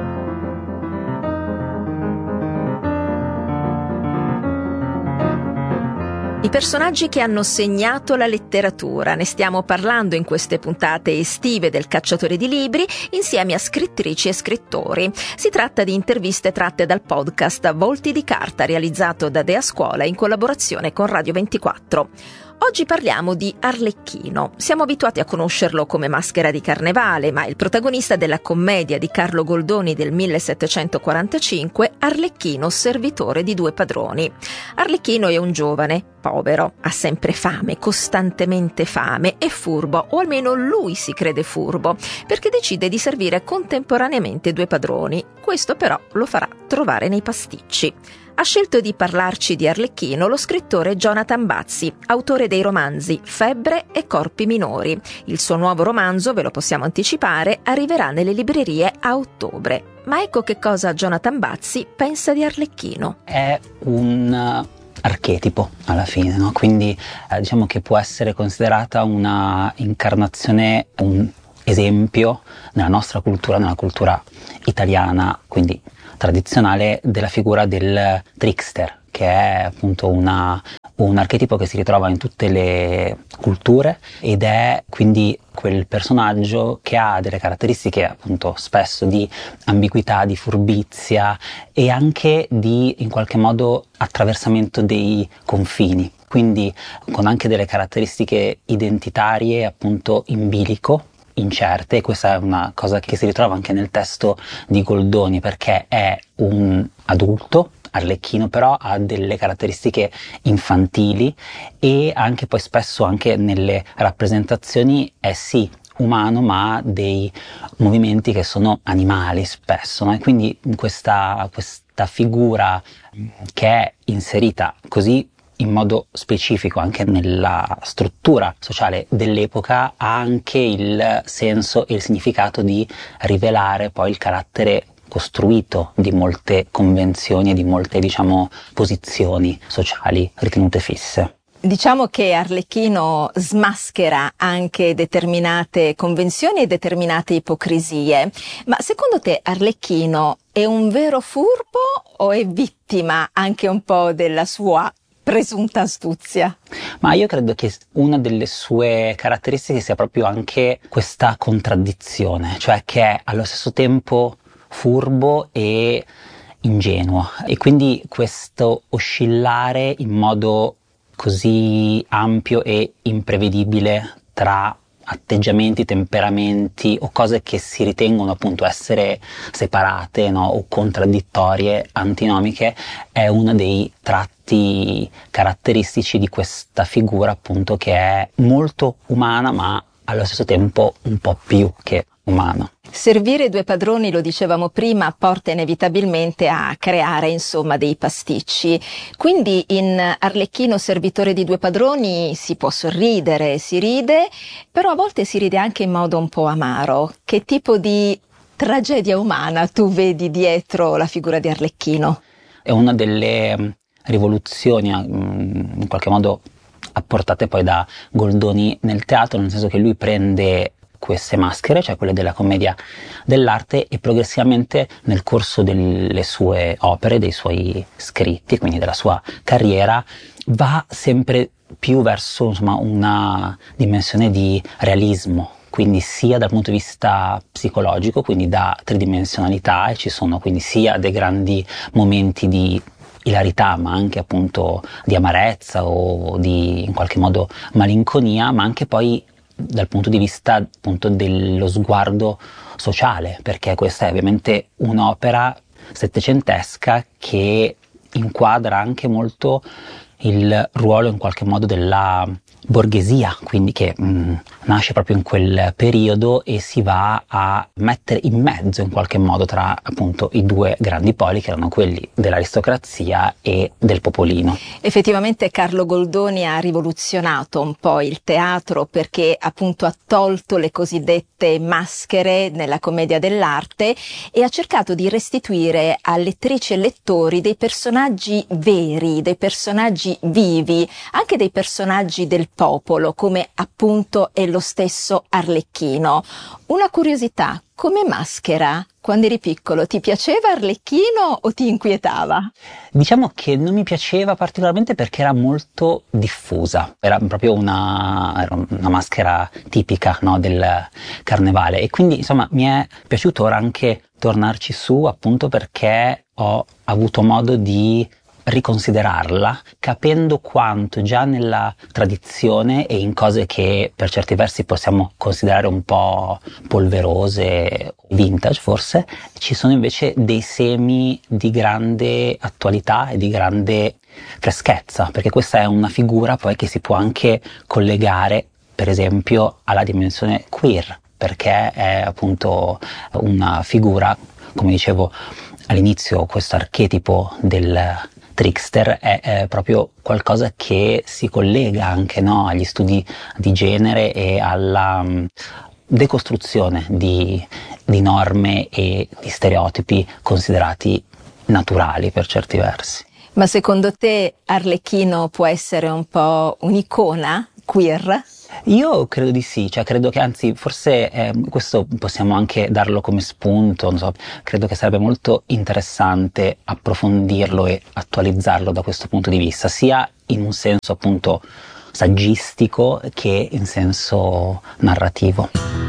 I personaggi che hanno segnato la letteratura, ne stiamo parlando in queste puntate estive del Cacciatore di Libri insieme a scrittrici e scrittori. Si tratta di interviste tratte dal podcast Volti di Carta, realizzato da Dea Scuola in collaborazione con Radio ventiquattro. Oggi parliamo di Arlecchino. Siamo abituati a conoscerlo come maschera di carnevale, ma il protagonista della commedia di Carlo Goldoni del millesettecentoquarantacinque, Arlecchino, servitore di due padroni. Arlecchino è un giovane, povero, ha sempre fame, costantemente fame, è furbo, o almeno lui si crede furbo, perché decide di servire contemporaneamente due padroni. Questo però lo farà trovare nei pasticci. Ha scelto di parlarci di Arlecchino lo scrittore Jonathan Bazzi, autore dei romanzi Febbre e Corpi minori. Il suo nuovo romanzo, ve lo possiamo anticipare, arriverà nelle librerie a ottobre. Ma ecco che cosa Jonathan Bazzi pensa di Arlecchino. È un archetipo alla fine, no? Quindi eh, diciamo che può essere considerata una incarnazione, un esempio nella nostra cultura, nella cultura italiana, quindi tradizionale, della figura del trickster, che è appunto una, un archetipo che si ritrova in tutte le culture ed è quindi quel personaggio che ha delle caratteristiche appunto spesso di ambiguità, di furbizia e anche di in qualche modo attraversamento dei confini, quindi con anche delle caratteristiche identitarie appunto in bilico, incerte. E questa è una cosa che si ritrova anche nel testo di Goldoni, perché è un adulto, Arlecchino, però ha delle caratteristiche infantili e anche poi spesso anche nelle rappresentazioni è sì umano ma ha dei movimenti che sono animali spesso, no? E quindi questa, questa figura che è inserita così in modo specifico anche nella struttura sociale dell'epoca ha anche il senso e il significato di rivelare poi il carattere costruito di molte convenzioni e di molte, diciamo, posizioni sociali ritenute fisse. Diciamo che Arlecchino smaschera anche determinate convenzioni e determinate ipocrisie, ma secondo te Arlecchino è un vero furbo o è vittima anche un po' della sua presunta astuzia? Ma io credo che una delle sue caratteristiche sia proprio anche questa contraddizione, cioè che è allo stesso tempo furbo e ingenuo, e quindi questo oscillare in modo così ampio e imprevedibile tra atteggiamenti, temperamenti o cose che si ritengono appunto essere separate, no, o contraddittorie, antinomiche, è uno dei tratti caratteristici di questa figura appunto che è molto umana ma allo stesso tempo un po' più che umano. Servire due padroni, lo dicevamo prima, porta inevitabilmente a creare insomma dei pasticci. Quindi in Arlecchino, servitore di due padroni, si può sorridere, si ride, però a volte si ride anche in modo un po' amaro. Che tipo di tragedia umana tu vedi dietro la figura di Arlecchino? È una delle rivoluzioni in qualche modo apportate poi da Goldoni nel teatro, nel senso che lui prende queste maschere, cioè quelle della commedia dell'arte, e progressivamente nel corso delle sue opere, dei suoi scritti, quindi della sua carriera, va sempre più verso insomma una dimensione di realismo, quindi sia dal punto di vista psicologico, quindi da tridimensionalità, e ci sono quindi sia dei grandi momenti di ilarità, ma anche appunto di amarezza o di in qualche modo malinconia, ma anche poi dal punto di vista appunto dello sguardo sociale, perché questa è ovviamente un'opera settecentesca che inquadra anche molto il ruolo in qualche modo della borghesia, quindi che mh, nasce proprio in quel periodo e si va a mettere in mezzo in qualche modo tra appunto i due grandi poli che erano quelli dell'aristocrazia e del popolino. Effettivamente Carlo Goldoni ha rivoluzionato un po' il teatro, perché appunto ha tolto le cosiddette maschere nella commedia dell'arte e ha cercato di restituire a lettrici e lettori dei personaggi veri, dei personaggi vivi, anche dei personaggi del popolo, come appunto è lo stesso Arlecchino. Una curiosità, come maschera, quando eri piccolo, ti piaceva Arlecchino o ti inquietava? Diciamo che non mi piaceva particolarmente perché era molto diffusa, era proprio una, era una maschera tipica, no, del carnevale, e quindi insomma mi è piaciuto ora anche tornarci su, appunto perché ho avuto modo di riconsiderarla, capendo quanto già nella tradizione e in cose che per certi versi possiamo considerare un po' polverose, vintage forse, ci sono invece dei semi di grande attualità e di grande freschezza, perché questa è una figura poi che si può anche collegare per esempio alla dimensione queer, perché è appunto una figura, come dicevo all'inizio, questo archetipo del trickster è, è proprio qualcosa che si collega anche, no, agli studi di genere e alla um, decostruzione di, di norme e di stereotipi considerati naturali per certi versi. Ma secondo te Arlecchino può essere un po' un'icona queer? Io credo di sì, cioè credo che anzi forse eh, questo possiamo anche darlo come spunto, non so, credo che sarebbe molto interessante approfondirlo e attualizzarlo da questo punto di vista, sia in un senso appunto saggistico che in senso narrativo.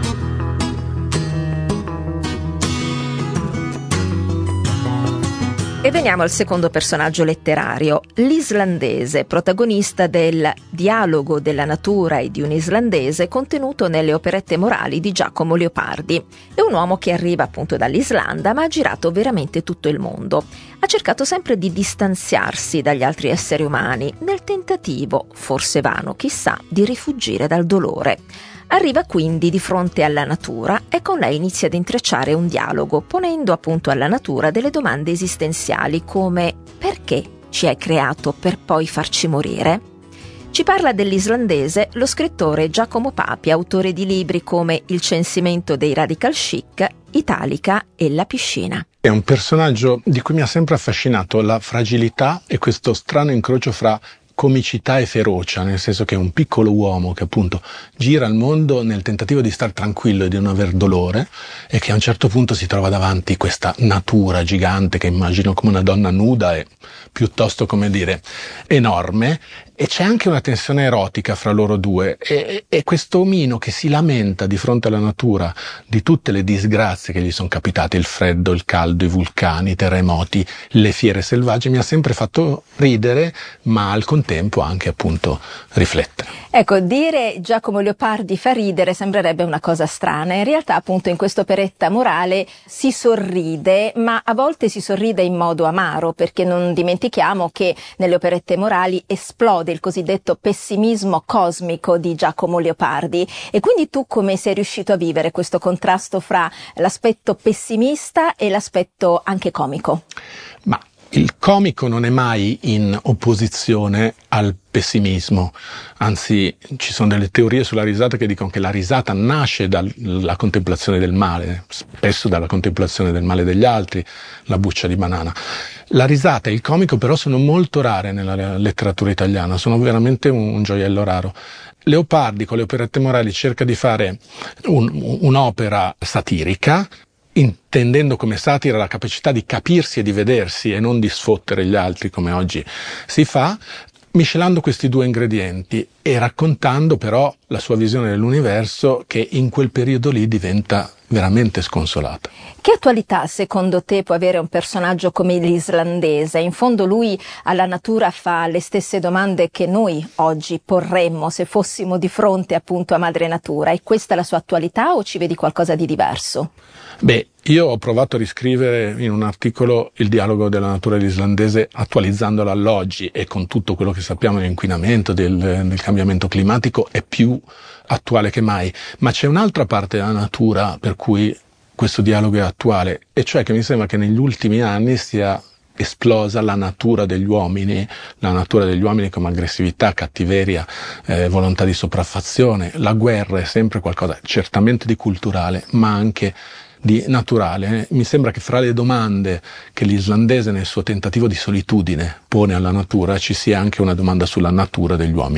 E veniamo al secondo personaggio letterario, l'islandese, protagonista del Dialogo della natura e di un islandese contenuto nelle operette morali di Giacomo Leopardi. È un uomo che arriva appunto dall'Islanda, ma ha girato veramente tutto il mondo. Ha cercato sempre di distanziarsi dagli altri esseri umani, nel tentativo, forse vano, chissà, di rifuggire dal dolore. Arriva quindi di fronte alla natura e con lei inizia ad intrecciare un dialogo, ponendo appunto alla natura delle domande esistenziali come: perché ci hai creato per poi farci morire? Ci parla dell'islandese lo scrittore Giacomo Papi, autore di libri come Il censimento dei radical chic, Italica e La piscina. È un personaggio di cui mi ha sempre affascinato la fragilità e questo strano incrocio fra comicità e ferocia, nel senso che è un piccolo uomo che appunto gira il mondo nel tentativo di star tranquillo e di non aver dolore, e che a un certo punto si trova davanti questa natura gigante che immagino come una donna nuda e piuttosto, come dire, enorme, e c'è anche una tensione erotica fra loro due, e, e questo omino che si lamenta di fronte alla natura di tutte le disgrazie che gli sono capitate, il freddo, il caldo, i vulcani, i terremoti, le fiere selvagge, mi ha sempre fatto ridere, ma al contempo anche appunto riflettere. Ecco, dire Giacomo Leopardi fa ridere sembrerebbe una cosa strana, in realtà appunto in questa operetta morale si sorride, ma a volte si sorride in modo amaro, perché non dimentichiamo che nelle operette morali esplode il cosiddetto pessimismo cosmico di Giacomo Leopardi. E quindi tu come sei riuscito a vivere questo contrasto fra l'aspetto pessimista e l'aspetto anche comico? Ma il comico non è mai in opposizione al pessimismo, anzi ci sono delle teorie sulla risata che dicono che la risata nasce dalla contemplazione del male, spesso dalla contemplazione del male degli altri, la buccia di banana. La risata e il comico però sono molto rare nella letteratura italiana, sono veramente un gioiello raro. Leopardi con le operette morali cerca di fare un, un'opera satirica, intendendo come satira la capacità di capirsi e di vedersi e non di sfottere gli altri come oggi si fa, miscelando questi due ingredienti e raccontando però la sua visione dell'universo, che in quel periodo lì diventa veramente sconsolata. Che attualità secondo te può avere un personaggio come l'islandese? In fondo lui alla natura fa le stesse domande che noi oggi porremmo se fossimo di fronte appunto a madre natura. È questa la sua attualità o ci vedi qualcosa di diverso? Beh, io ho provato a riscrivere in un articolo il dialogo della natura dell'islandese attualizzandolo all'oggi, e con tutto quello che sappiamo dell'inquinamento, del, del cambiamento climatico è più attuale che mai. Ma c'è un'altra parte della natura per cui questo dialogo è attuale, e cioè che mi sembra che negli ultimi anni sia esplosa la natura degli uomini, la natura degli uomini come aggressività, cattiveria, eh, volontà di sopraffazione. La guerra è sempre qualcosa certamente di culturale, ma anche di naturale. Mi sembra che fra le domande che l'islandese nel suo tentativo di solitudine pone alla natura ci sia anche una domanda sulla natura degli uomini.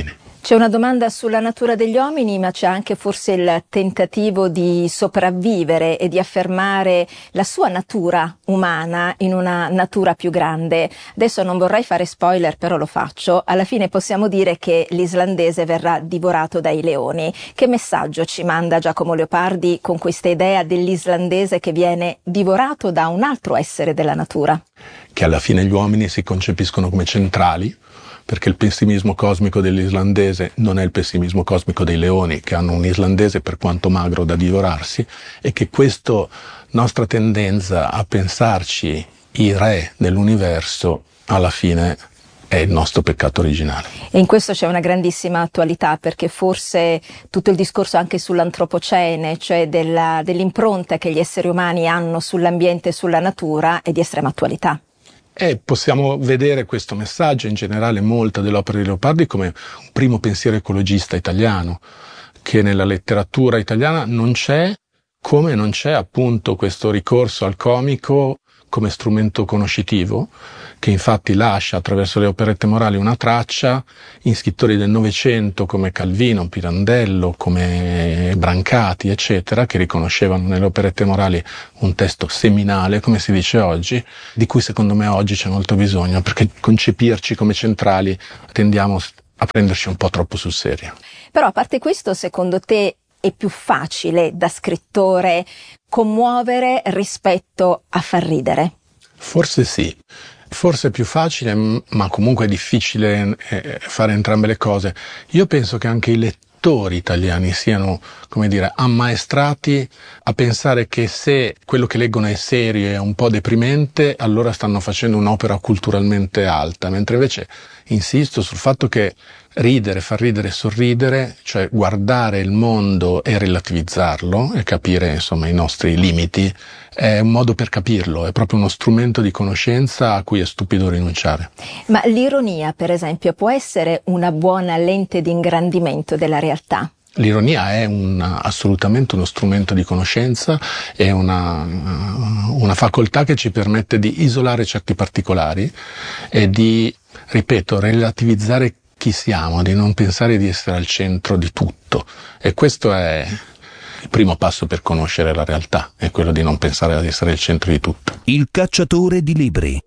C'è una domanda sulla natura degli uomini, ma c'è anche forse il tentativo di sopravvivere e di affermare la sua natura umana in una natura più grande. Adesso non vorrei fare spoiler, però lo faccio. Alla fine possiamo dire che l'islandese verrà divorato dai leoni. Che messaggio ci manda Giacomo Leopardi con questa idea dell'islandese che viene divorato da un altro essere della natura? Che alla fine gli uomini si concepiscono come centrali, perché il pessimismo cosmico dell'islandese non è il pessimismo cosmico dei leoni, che hanno un islandese per quanto magro da divorarsi, e che questa nostra tendenza a pensarci i re dell'universo alla fine è il nostro peccato originale. E in questo c'è una grandissima attualità, perché forse tutto il discorso anche sull'antropocene, cioè della, dell'impronta che gli esseri umani hanno sull'ambiente e sulla natura, è di estrema attualità. E possiamo vedere questo messaggio, in generale molta dell'opera di Leopardi, come un primo pensiero ecologista italiano, che nella letteratura italiana non c'è, come non c'è appunto questo ricorso al comico come strumento conoscitivo, che infatti lascia attraverso le operette morali una traccia in scrittori del Novecento come Calvino, Pirandello, come Brancati, eccetera, che riconoscevano nelle operette morali un testo seminale, come si dice oggi, di cui secondo me oggi c'è molto bisogno, perché concepirci come centrali tendiamo a prenderci un po' troppo sul serio. Però a parte questo, secondo te è più facile da scrittore commuovere rispetto a far ridere? Forse sì. Forse è più facile, ma comunque è difficile fare entrambe le cose. Io penso che anche i lettori italiani siano, come dire, ammaestrati a pensare che se quello che leggono è serio e un po' deprimente, allora stanno facendo un'opera culturalmente alta, mentre invece insisto sul fatto che ridere, far ridere e sorridere, cioè guardare il mondo e relativizzarlo e capire insomma i nostri limiti, è un modo per capirlo, è proprio uno strumento di conoscenza a cui è stupido rinunciare. Ma l'ironia, per esempio, può essere una buona lente di ingrandimento della realtà? L'ironia è una, assolutamente uno strumento di conoscenza, è una, una facoltà che ci permette di isolare certi particolari e di, ripeto, relativizzare chi siamo, di non pensare di essere al centro di tutto. E questo è il primo passo per conoscere la realtà, è quello di non pensare di essere il centro di tutto. Il cacciatore di libri.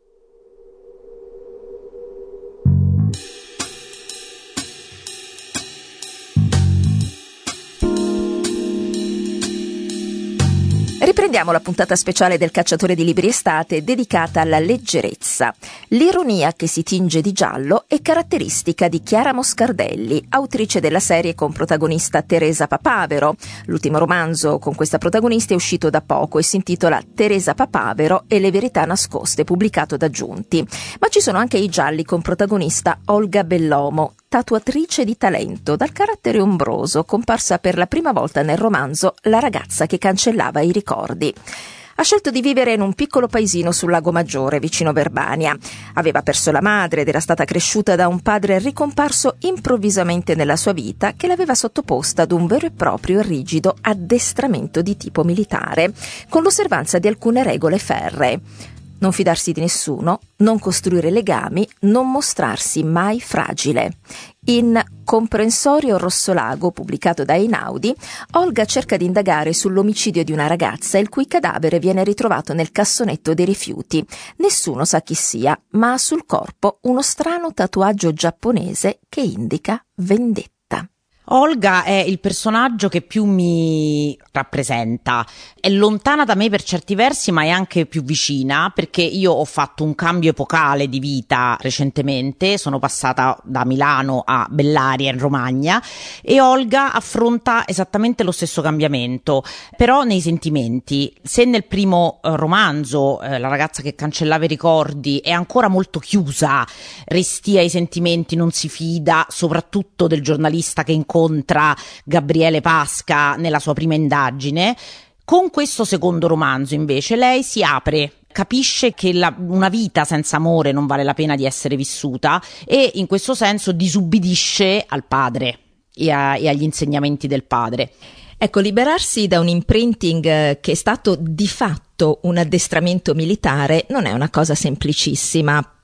Riprendiamo la puntata speciale del Cacciatore di Libri Estate dedicata alla leggerezza. L'ironia che si tinge di giallo è caratteristica di Chiara Moscardelli, autrice della serie con protagonista Teresa Papavero. L'ultimo romanzo con questa protagonista è uscito da poco e si intitola Teresa Papavero e le verità nascoste, pubblicato da Giunti. Ma ci sono anche i gialli con protagonista Olga Bellomo, tatuatrice di talento, dal carattere ombroso, comparsa per la prima volta nel romanzo La ragazza che cancellava i ricordi. Ha scelto di vivere in un piccolo paesino sul Lago Maggiore, vicino Verbania. Aveva perso la madre ed era stata cresciuta da un padre ricomparso improvvisamente nella sua vita, che l'aveva sottoposta ad un vero e proprio e rigido addestramento di tipo militare, con l'osservanza di alcune regole ferree. Non fidarsi di nessuno, non costruire legami, non mostrarsi mai fragile. In Comprensorio Rossolago, pubblicato da Einaudi, Olga cerca di indagare sull'omicidio di una ragazza il cui cadavere viene ritrovato nel cassonetto dei rifiuti. Nessuno sa chi sia, ma ha sul corpo uno strano tatuaggio giapponese che indica vendetta. Olga è il personaggio che più mi rappresenta. È lontana da me per certi versi, ma è anche più vicina, perché io ho fatto un cambio epocale di vita recentemente, sono passata da Milano a Bellaria in Romagna, e Olga affronta esattamente lo stesso cambiamento, però nei sentimenti. Se nel primo eh, romanzo eh, la ragazza che cancellava i ricordi è ancora molto chiusa, restia ai sentimenti, non si fida soprattutto del giornalista che incontra Gabriele Pasca nella sua prima indagine, con questo secondo romanzo invece lei si apre, capisce che la, una vita senza amore non vale la pena di essere vissuta, e in questo senso disubbidisce al padre e, a, e agli insegnamenti del padre. Ecco, liberarsi da un imprinting che è stato di fatto un addestramento militare non è una cosa semplicissima.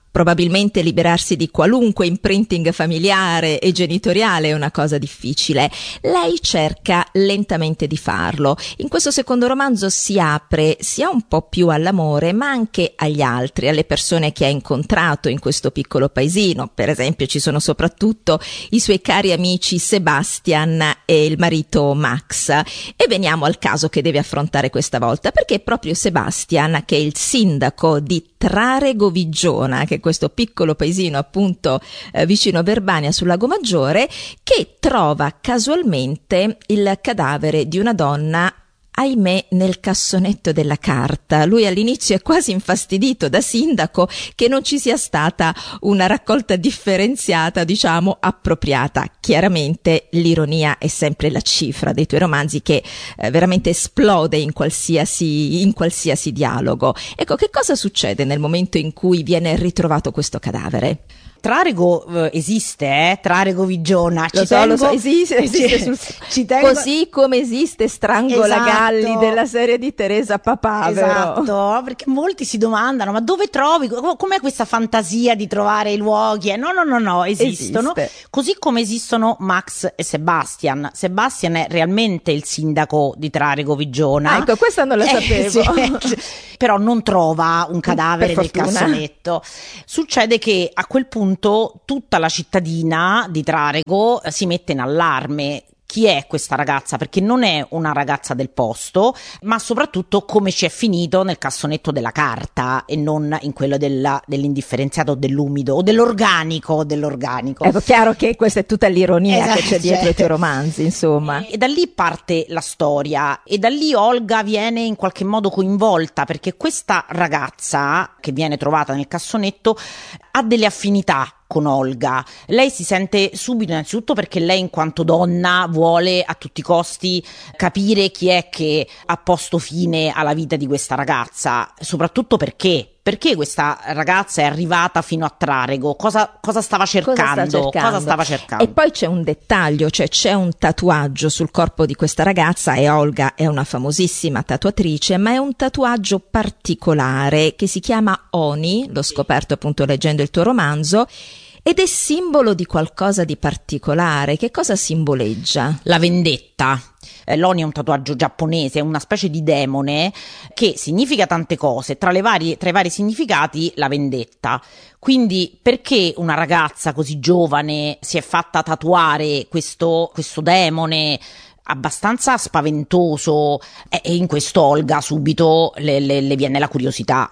Probabilmente liberarsi di qualunque imprinting familiare e genitoriale è una cosa difficile. Lei cerca lentamente di farlo. In questo secondo romanzo si apre sia un po' più all'amore, ma anche agli altri, alle persone che ha incontrato in questo piccolo paesino. Per esempio ci sono soprattutto i suoi cari amici Sebastian e il marito Max. E veniamo al caso che deve affrontare questa volta, perché è proprio Sebastian, che è il sindaco di Trarego Viggiona, che è questo piccolo paesino appunto eh, vicino a Verbania sul Lago Maggiore, che trova casualmente il cadavere di una donna, ahimè, nel cassonetto della carta. Lui all'inizio è quasi infastidito da sindaco che non ci sia stata una raccolta differenziata, diciamo, appropriata. Chiaramente l'ironia è sempre la cifra dei tuoi romanzi, che eh, veramente esplode in qualsiasi, in qualsiasi dialogo. Ecco, che cosa succede nel momento in cui viene ritrovato questo cadavere? Trarego eh, esiste, eh? Trarego Viggiona. Lo ci so, tengo, lo so, esiste, esiste ci, sul... ci tengo... Così come esiste Strangolagalli, esatto, della serie di Teresa Papavero. Esatto, perché molti si domandano, ma dove trovi, com'è questa fantasia di trovare i luoghi? Eh, no, no, no, no, esistono. Esiste. Così come esistono Max e Sebastian. Sebastian è realmente il sindaco di Trarego Viggiona. Ah, ecco, questa non la eh, sapevo. Sì, però non trova un cadavere nel cassonetto. Succede che a quel punto tutta la cittadina di Trarego si mette in allarme. Chi è questa ragazza? Perché non è una ragazza del posto, ma soprattutto come ci è finito nel cassonetto della carta e non in quello della, dell'indifferenziato o dell'umido o dell'organico, dell'organico. Ecco, chiaro che questa è tutta l'ironia esatto, che c'è dietro certo. i tuoi romanzi, insomma. E, e da lì parte la storia e da lì Olga viene in qualche modo coinvolta, perché questa ragazza che viene trovata nel cassonetto ha delle affinità con Olga. Lei si sente subito, innanzitutto perché lei in quanto donna vuole a tutti i costi capire chi è che ha posto fine alla vita di questa ragazza, soprattutto perché Perché questa ragazza è arrivata fino a Trarego? Cosa, cosa stava cercando? Cosa, sta cercando? Cosa stava cercando? E poi c'è un dettaglio, cioè c'è un tatuaggio sul corpo di questa ragazza, e Olga è una famosissima tatuatrice, ma è un tatuaggio particolare che si chiama Oni, l'ho scoperto appunto leggendo il tuo romanzo, ed è simbolo di qualcosa di particolare. Che cosa simboleggia? La vendetta. L'Oni è un tatuaggio giapponese, è una specie di demone che significa tante cose, tra, le varie, tra i vari significati la vendetta. Quindi perché una ragazza così giovane si è fatta tatuare questo, questo demone abbastanza spaventoso? E, e in questo Olga subito le, le, le viene la curiosità.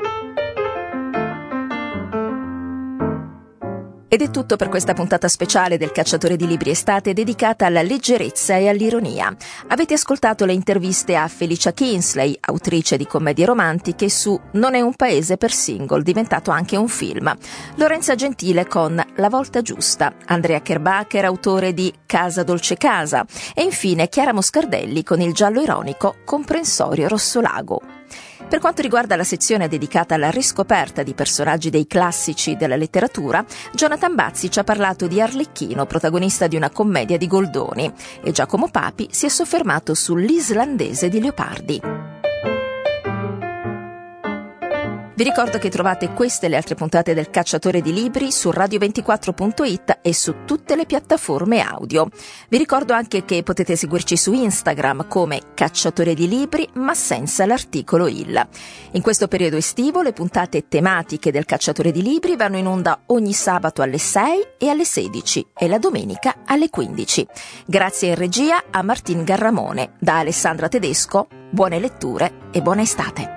Ed è tutto per questa puntata speciale del Cacciatore di Libri Estate, dedicata alla leggerezza e all'ironia. Avete ascoltato le interviste a Felicia Kinsley, autrice di commedie romantiche, su Non è un paese per single, diventato anche un film. Lorenza Gentile con La volta giusta, Andrea Kerbacher, autore di Casa dolce casa, e infine Chiara Moscardelli con il giallo ironico Comprensorio Rossolago. Per quanto riguarda la sezione dedicata alla riscoperta di personaggi dei classici della letteratura, Jonathan Bazzi ci ha parlato di Arlecchino, protagonista di una commedia di Goldoni, e Giacomo Papi si è soffermato sull'Islandese di Leopardi. Vi ricordo che trovate queste e le altre puntate del Cacciatore di Libri su radio ventiquattro punto it e su tutte le piattaforme audio. Vi ricordo anche che potete seguirci su Instagram come Cacciatore di Libri, ma senza l'articolo il. In questo periodo estivo le puntate tematiche del Cacciatore di Libri vanno in onda ogni sabato alle sei e alle sedici e la domenica alle quindici. Grazie in regia a Martin Garramone. Da Alessandra Tedesco, buone letture e buona estate.